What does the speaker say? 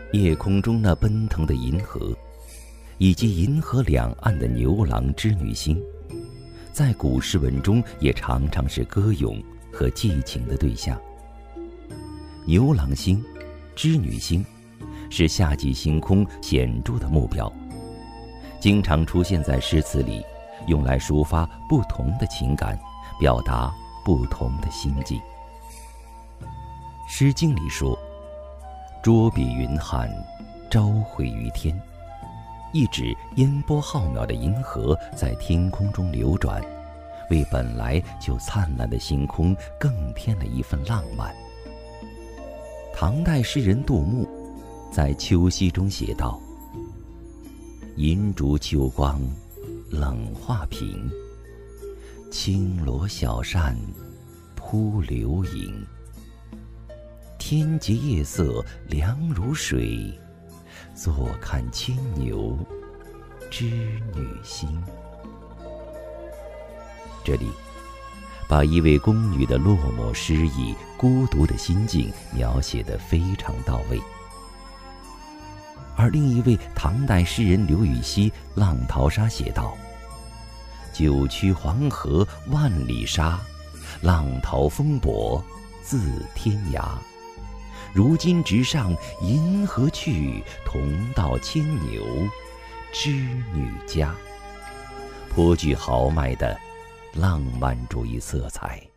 夜空中那奔腾的银河，以及银河两岸的牛郎织女星，在古诗文中也常常是歌咏和寄情的对象。牛郎星、织女星是夏季星空显著的目标，经常出现在诗词里，用来抒发不同的情感，表达不同的心境。诗经里说：捉比云汉，朝会于天，意指烟波浩渺的银河在天空中流转，为本来就灿烂的星空更添了一份浪漫。唐代诗人杜牧在《秋夕》中写道：银烛秋光冷画屏，轻罗小扇扑流萤。天洁夜色凉如水，坐看牵牛织女星。这里把一位宫女的落寞失意、孤独的心境描写得非常到位。而另一位唐代诗人刘禹锡《浪淘沙》写道：九曲黄河万里沙，浪淘风簸自天涯。如今直上银河去，同到牵牛织女家。颇具豪迈的浪漫主义色彩。